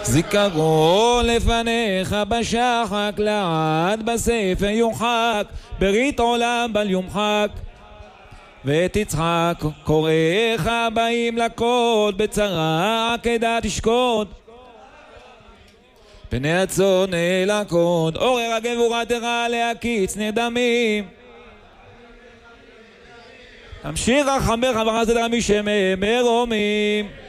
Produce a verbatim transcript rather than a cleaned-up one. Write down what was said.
זיכרון לפניך בשחק, לעד בספר יומחק, ברית עולם בל יומחק. ותצחק קוראיך באים לקוד, בצרה עקדה תשקוד, פני הצאן אל הקוד, עורר הגבורתך להקיץ נרדמים. תמשיך רחמך וחסדך משמי מרומים.